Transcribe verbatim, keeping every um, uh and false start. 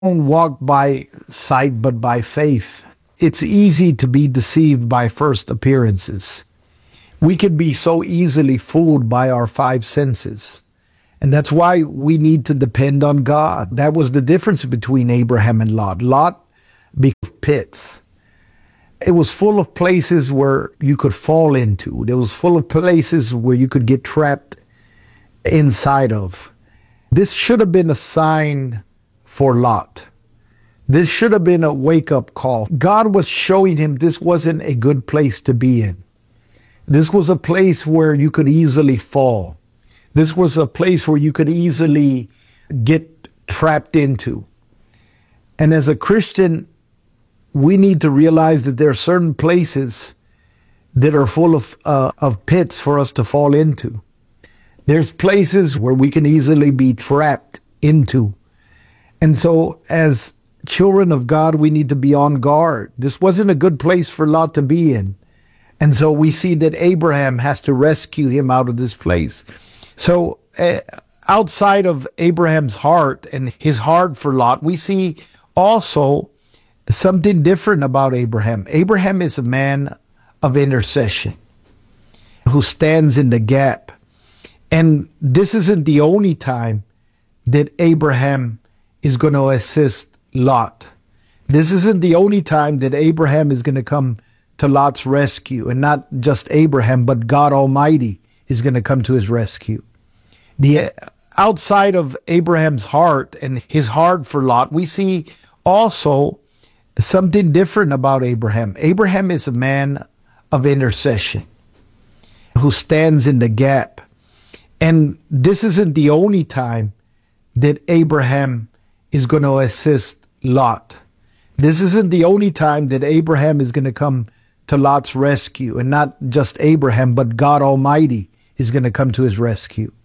Don't walk by sight but by faith. It's easy to be deceived by first appearances. We can be so easily fooled by our five senses. And that's why we need to depend on God. That was the difference between Abraham and Lot. Lot became pits. It was full of places where you could fall into. It was full of places where you could get trapped inside of. This should have been a sign for Lot. This should have been a wake-up call. God was showing him this wasn't a good place to be in. This was a place where you could easily fall. This was a place where you could easily get trapped into. And as a Christian, we need to realize that there are certain places that are full of, uh, of pits for us to fall into. There's places where we can easily be trapped into. And so as children of God, we need to be on guard. This wasn't a good place for Lot to be in. And so we see that Abraham has to rescue him out of this place. So uh, outside of Abraham's heart and his heart for Lot, we see also something different about Abraham. Abraham is a man of intercession who stands in the gap. And this isn't the only time that Abraham is going to assist Lot. This isn't the only time that Abraham is going to come to Lot's rescue. And not just Abraham, but God Almighty is going to come to his rescue. The outside of Abraham's heart and his heart for Lot, we see also something different about Abraham. Abraham is a man of intercession who stands in the gap. And this isn't the only time that Abraham is going to assist Lot. This isn't the only time that Abraham is going to come to Lot's rescue. And not just Abraham, but God Almighty is going to come to his rescue.